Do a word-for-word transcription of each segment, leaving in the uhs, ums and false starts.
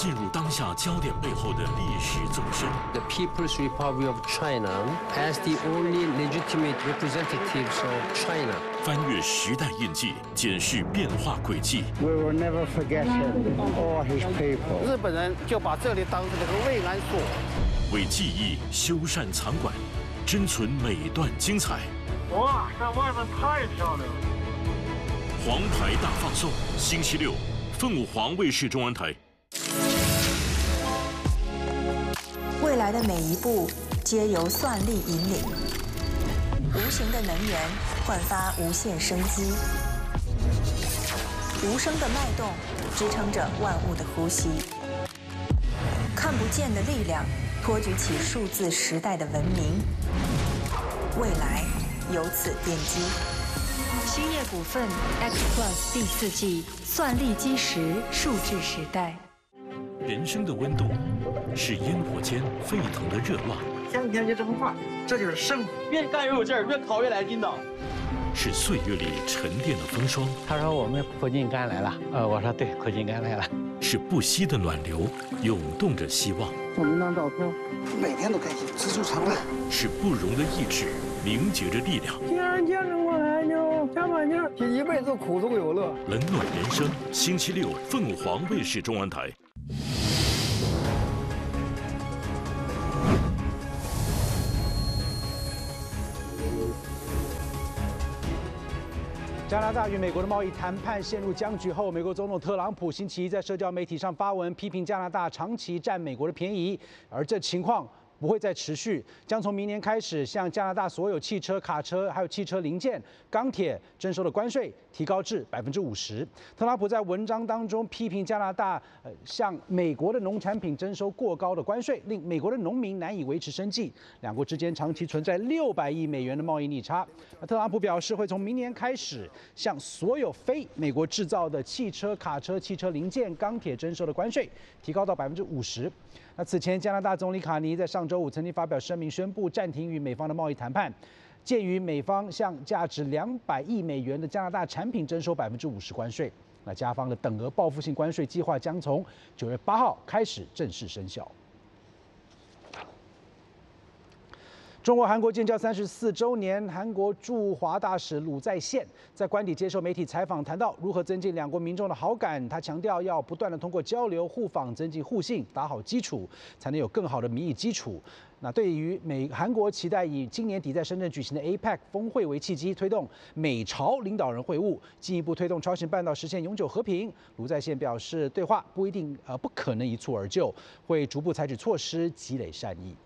进入当下焦点背后的历史纵深。 The People's Republic of China as the only legitimate representatives of China. 翻越时代印记，检视变化轨迹。 We will never forget him or his people. 日本人就把这里当成了个慰安所， 为记忆修缮藏馆，珍存每段精彩。 哇，在外面太漂亮了！ 黄牌大放送，星期六，凤凰卫视中文台。 未来的每一步皆由算力引领，无形的能源焕发无限生机，无声的脉动支撑着万物的呼吸，看不见的力量托举起数字时代的文明，未来由此奠基。兴业股份 X Plus 第四季算力基石数字时代。 人生的温度是烟火间沸腾的热浪， 天天就这么画，这就是胜负。越干越有劲儿，越考越来劲道。 是岁月里沉淀的风霜。 他说我们苦尽甘来了，呃，我说对，苦尽甘来了。 是不息的暖流，涌动着希望。 我们张照片， 每天都开心，知足常乐。 是不容的意志，凝结着力量。 既然坚持过来，就加把劲儿，一辈子苦中有乐。 冷暖人生，星期六，凤凰卫视中文台。 加拿大与美国的贸易谈判陷入僵局后，美国总统特朗普星期一在社交媒体上发文批评加拿大长期占美国的便宜，而这情况不会再持续，将从明年开始向加拿大所有汽车、卡车还有汽车零件、钢铁征收的关税提高至百分之五十。特朗普在文章当中批评加拿大呃向美国的农产品征收过高的关税，令美国的农民难以维持生计。两国之间长期存在六百亿美元的贸易逆差。那特朗普表示会从明年开始向所有非美国制造的汽车、卡车、汽车零件、钢铁征收的关税提高到百分之五十。那此前，加拿大总理卡尼在上周五曾经发表声明，宣布暂停与美方的贸易谈判。鉴于美方向价值两百亿美元的加拿大产品征收百分之五十关税，那加方的等额报复性关税计划将从九月八号开始正式生效。中国韩国建交三十四周年，韩国驻华大使鲁在宪在官邸接受媒体采访，谈到如何增进两国民众的好感。他强调要不断的通过交流互访，增进互信，打好基础，才能有更好的民意基础。那对于美韩国期待以今年底在深圳举行的 A P E C 峰会为契机，推动美朝领导人会晤，进一步推动朝鲜半岛实现永久和平。鲁在宪表示，对话不一定呃不可能一蹴而就，会逐步采取措施，积累善意。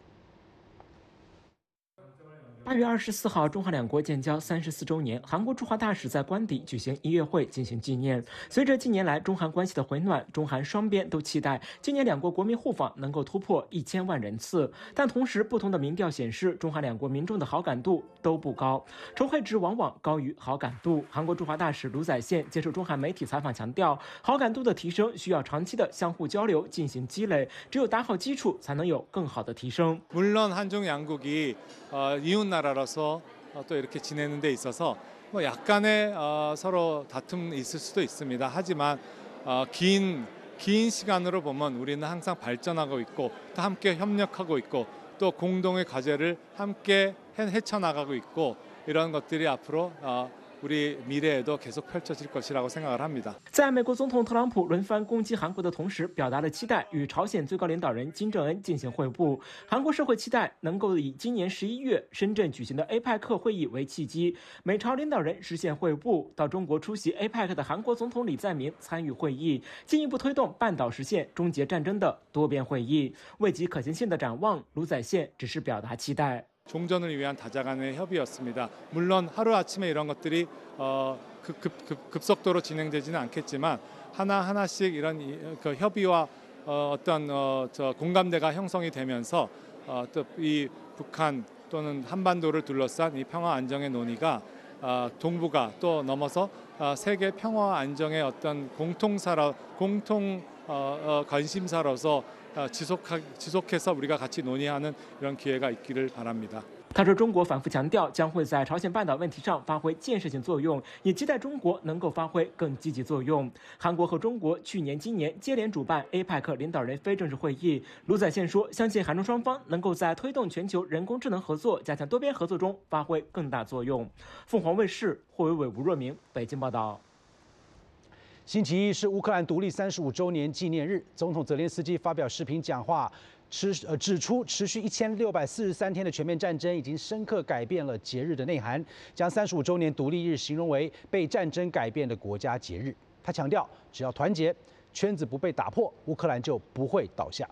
八月二十四号，中韩两国建交三十四周年，韩国驻华大使在官邸举行音乐会进行纪念。随着近年来中韩关系的回暖，中韩双边都期待今年两国国民互访能够突破一千万人次。但同时，不同的民调显示，中韩两国民众的好感度都不高，仇恨值往往高于好感度。韩国驻华大使鲁在宪接受中韩媒体采访强调，好感度的提升需要长期的相互交流进行积累，只有打好基础，才能有更好的提升。 물론 한중 양국이 어, 이웃 나라로서 어, 또 이렇게 지내는 데 있어서 뭐 약간의 어, 서로 다툼이 있을 수도 있습니다. 하지만 어, 긴, 긴 시간으로 보면 우리는 항상 발전하고 있고 또 함께 협력하고 있고 또 공동의 과제를 함께 헤쳐나가고 있고 이런 것들이 앞으로 어, 우리 미래에도 계속 펼쳐질 것이라고 생각을 합니다. 在美国总统特朗普轮番攻击韩国的同时，表达了期待与朝鲜最高领导人金正恩进行会晤。韩国社会期待能够以今年十一月深圳举行的 A P E C 会议为契机，美朝领导人实现会晤。到中国出席 A P E C 的韩国总统李在明参与会议，进一步推动半岛实现终结战争的多边会议。未及可行性的展望，鲁在宪只是表达期待。 종전을 위한 다자간의 협의였습니다. 물론 하루아침에 이런 것들이 어, 급, 급, 급, 급속도로 진행되지는 않겠지만 하나하나씩 이런 그 협의와 어, 어떤 어, 저 공감대가 형성이 되면서 어, 또 이 북한 또는 한반도를 둘러싼 이 평화 안정의 논의가 어, 동북아 또 넘어서 어, 세계 평화와 안정의 어떤 공통사로 공통 어, 어, 관심사로서 지속하, 지속해서 우리가 같이 논의하는 이런 기회가 있기를 바랍니다. 他说，中国反复强调将会在朝鲜半岛问题上发挥建设性作用，也期待中国能够发挥更积极作用。韩国和中国去年、今年接连主办 A P E C 领导人非正式会议。卢载宪说，相信韩中双方能够在推动全球人工智能合作、加强多边合作中发挥更大作用。凤凰卫视霍伟伟、吴若明北京报道。 星期一是乌克兰独立三十五周年纪念日，总统泽连斯基发表视频讲话。持呃指出，持续一千六百四十三天的全面战争已经深刻改变了节日的内涵，将三十五周年独立日形容为被战争改变的国家节日。他强调，只要团结，圈子不被打破，乌克兰就不会倒下。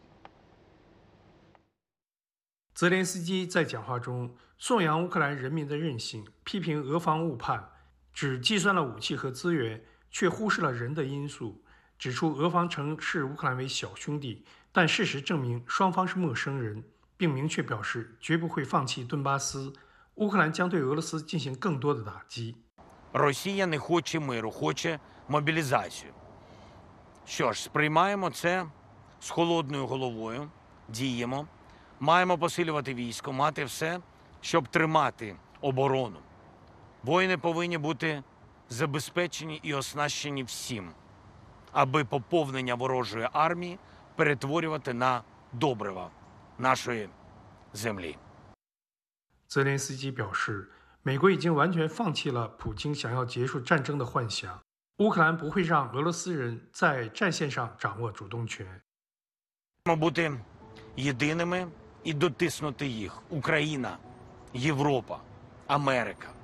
泽连斯基在讲话中颂扬乌克兰人民的韧性，批评俄方误判，只计算了武器和资源，却忽视了人的因素，指出俄方曾视乌克兰为小兄弟。但事实证明，双方是陌生人，并明确表示绝不会放弃顿巴斯。乌克兰将对俄罗斯进行更多的打击。 Росія не хоче миру, хоче мобілізацію. Що ж, сприймаємо це з холодною головою, діємо, маємо посилювати військо, мати все, щоб тримати оборону. Воїни повинні бути забезпечені і оснащені всім, аби поповнення ворожої армії перетворювати на добрива нашої землі. 泽连斯基表示，美国已经完全放弃了普京想要结束战争的幻想，乌克兰不会让俄罗斯人在战线上掌握主动权。 Маємо бути єдиними і дотиснути їх. Україна, Європа, Америка.